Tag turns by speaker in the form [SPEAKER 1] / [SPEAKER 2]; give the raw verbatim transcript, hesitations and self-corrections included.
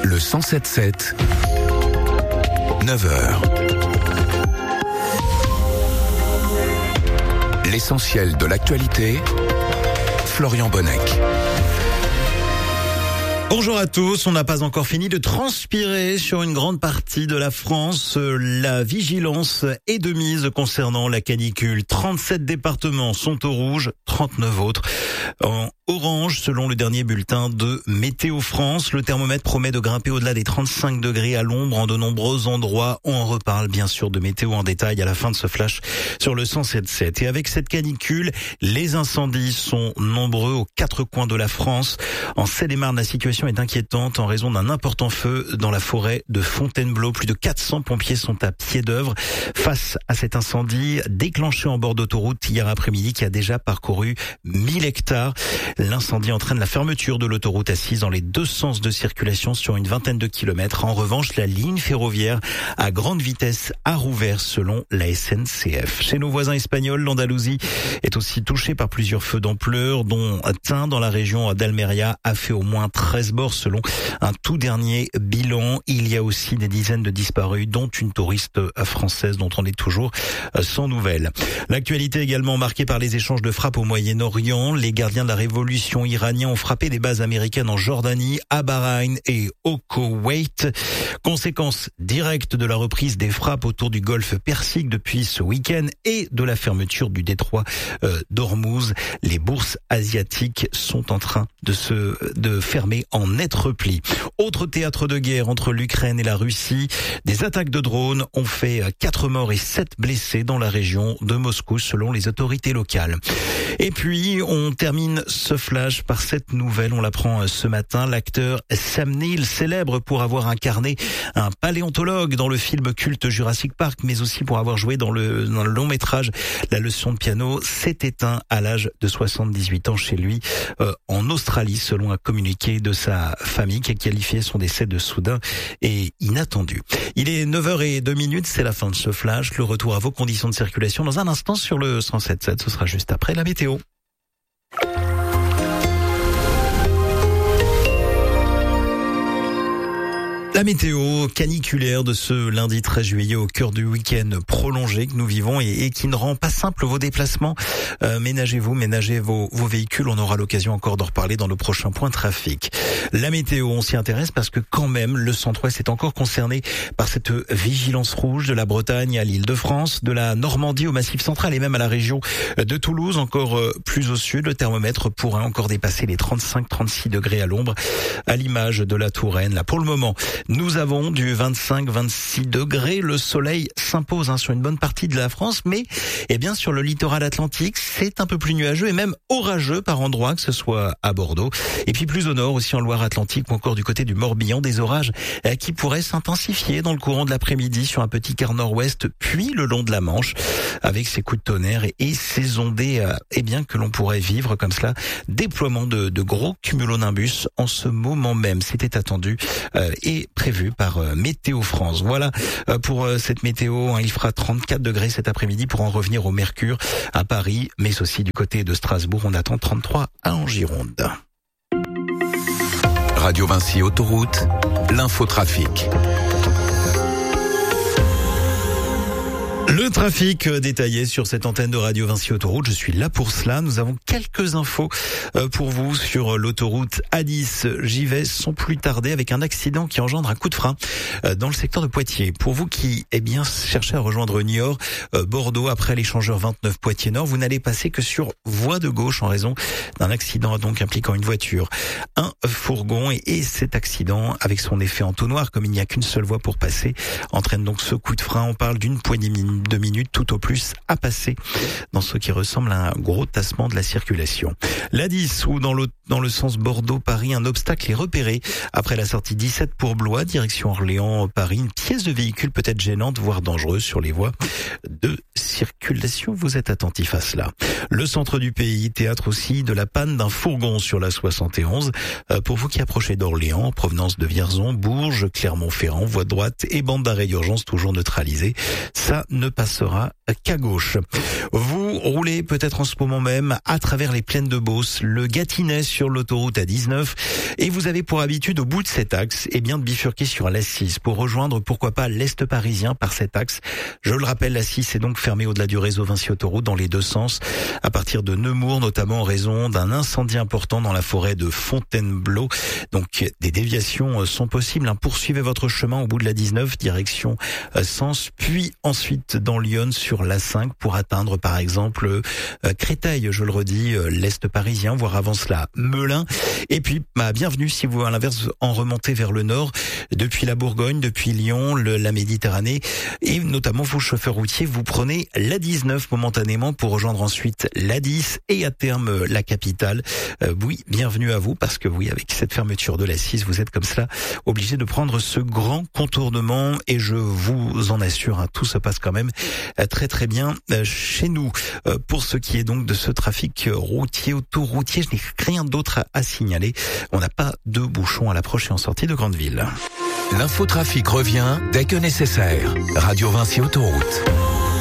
[SPEAKER 1] Le cent sept sept, neuf heures. L'essentiel de l'actualité, Florian Bonnec.
[SPEAKER 2] Bonjour à tous, on n'a pas encore fini de transpirer sur une grande partie de la France. La vigilance est de mise concernant la canicule. trente-sept départements sont au rouge, trente-neuf autres en orange selon le dernier bulletin de Météo France. Le thermomètre promet de grimper au-delà des trente-cinq degrés à l'ombre en de nombreux endroits. On en reparle bien sûr de météo en détail à la fin de ce flash sur le cent sept sept. Et avec cette canicule, les incendies sont nombreux aux quatre coins de la France. En Seine-et-Marne, la situation est inquiétante en raison d'un important feu dans la forêt de Fontainebleau. Plus de quatre cents pompiers sont à pied d'œuvre face à cet incendie déclenché en bord d'autoroute hier après-midi qui a déjà parcouru mille hectares. L'incendie entraîne la fermeture de l'autoroute A six dans les deux sens de circulation sur une vingtaine de kilomètres. En revanche, la ligne ferroviaire à grande vitesse a rouvert selon la S N C F. Chez nos voisins espagnols, l'Andalousie est aussi touchée par plusieurs feux d'ampleur, dont un dans la région d'Almeria a fait au moins treize morts selon un tout dernier bilan. Il y a aussi des dizaines de disparus, dont une touriste française dont on est toujours sans nouvelles. L'actualité également marquée par les échanges de frappes au Moyen-Orient. Les gardiens de la révolution iraniens ont frappé des bases américaines en Jordanie, à Bahreïn et au Koweït. Conséquence directe de la reprise des frappes autour du golfe Persique depuis ce week-end et de la fermeture du détroit euh, d'Ormuz. Les bourses asiatiques sont en train de se de fermer en net repli. Autre théâtre de guerre entre l'Ukraine et la Russie. Des attaques de drones ont fait quatre morts et sept blessés dans la région de Moscou selon les autorités locales. Et puis, on termine ce flash par cette nouvelle, on l'apprend ce matin. L'acteur Sam Neill, célèbre pour avoir incarné un paléontologue dans le film culte Jurassic Park, mais aussi pour avoir joué dans le, dans le long métrage La leçon de piano, s'est éteint à l'âge de soixante-dix-huit ans chez lui euh, en Australie, selon un communiqué de sa famille qui a qualifié son décès de soudain et inattendu. Il est neuf heures zéro deux minutes, c'est la fin de ce flash. Le retour à vos conditions de circulation dans un instant sur le cent sept sept, ce sera juste après la météo. La météo caniculaire de ce lundi treize juillet au cœur du week-end prolongé que nous vivons et, et qui ne rend pas simple vos déplacements. Euh, ménagez-vous, ménagez vos, vos véhicules. On aura l'occasion encore d'en reparler dans le prochain point trafic. La météo, on s'y intéresse parce que quand même le centre-ouest est encore concerné par cette vigilance rouge de la Bretagne à l'Île-de-France, de la Normandie au Massif central et même à la région de Toulouse, encore plus au sud. Le thermomètre pourrait encore dépasser les trente-cinq trente-six degrés à l'ombre, à l'image de la Touraine. Là, pour le moment, nous avons du vingt-cinq vingt-six degrés. Le soleil s'impose hein, sur une bonne partie de la France, mais eh bien sur le littoral atlantique, c'est un peu plus nuageux et même orageux par endroits, que ce soit à Bordeaux. Et puis plus au nord, aussi en Loire-Atlantique ou encore du côté du Morbihan, des orages eh, qui pourraient s'intensifier dans le courant de l'après-midi sur un petit quart nord-ouest, puis le long de la Manche, avec ces coups de tonnerre et, et ces ondées euh, eh bien que l'on pourrait vivre comme cela. Déploiement de, de gros cumulonimbus en ce moment même. C'était attendu euh, et prévu par euh, Météo France. Voilà euh, pour euh, cette météo. Hein, il fera trente-quatre degrés cet après-midi pour en revenir au mercure à Paris, mais aussi du côté de Strasbourg. On attend trente-trois en Gironde.
[SPEAKER 1] Radio Vinci Autoroute, l'infotrafic.
[SPEAKER 2] Le trafic détaillé sur cette antenne de Radio Vinci Autoroute, je suis là pour cela. Nous avons quelques infos pour vous sur l'autoroute A dix. J'y vais sans plus tarder avec un accident qui engendre un coup de frein dans le secteur de Poitiers. Pour vous qui eh bien cherchez à rejoindre Niort, Bordeaux après l'échangeur vingt-neuf Poitiers-Nord, vous n'allez passer que sur voie de gauche en raison d'un accident donc impliquant une voiture, un fourgon et, et cet accident avec son effet entonnoir, comme il n'y a qu'une seule voie pour passer, entraîne donc ce coup de frein. On parle d'une poignée de minutes tout au plus à passer dans ce qui ressemble à un gros tassement de la circulation. L'A dix ou dans le, dans le sens Bordeaux-Paris, un obstacle est repéré après la sortie dix-sept pour Blois, direction Orléans-Paris. Une pièce de véhicule peut être gênante, voire dangereuse sur les voies de circulation. Vous êtes attentif à cela. Le centre du pays, théâtre aussi de la panne d'un fourgon sur la soixante et onze. Euh, pour vous qui approchez d'Orléans, en provenance de Vierzon, Bourges, Clermont-Ferrand, voie droite et bande d'arrêt d'urgence toujours neutralisée. Ça ne passera qu'à gauche. Vous Vous roulez peut-être en ce moment même à travers les plaines de Beauce, le Gâtinais sur l'autoroute A dix-neuf, et vous avez pour habitude au bout de cet axe, eh bien de bifurquer sur l'A six pour rejoindre pourquoi pas l'Est parisien par cet axe. Je le rappelle, l'A six est donc fermée au-delà du réseau Vinci Autoroute dans les deux sens, à partir de Nemours notamment en raison d'un incendie important dans la forêt de Fontainebleau. Donc des déviations sont possibles. Poursuivez votre chemin au bout de la dix-neuf, direction Sens, puis ensuite dans Lyon sur l'A cinq pour atteindre par exemple Créteil, je le redis, l'Est parisien, voire avant cela Melun. Et puis bah, bienvenue si vous à l'inverse en remontez vers le nord, depuis la Bourgogne, depuis Lyon, le, la Méditerranée, et notamment vous chauffeurs routiers, vous prenez l'A dix-neuf momentanément pour rejoindre ensuite l'A dix et à terme la capitale. Euh, oui, bienvenue à vous, parce que oui, avec cette fermeture de l'A six, vous êtes comme cela obligé de prendre ce grand contournement, et je vous en assure, hein, tout se passe quand même très très bien chez nous. Euh, pour ce qui est donc de ce trafic routier, autoroutier, je n'ai rien d'autre à, à signaler. On n'a pas de bouchons à l'approche et en sortie de grande ville.
[SPEAKER 1] L'infotrafic revient dès que nécessaire. Radio Vinci Autoroute.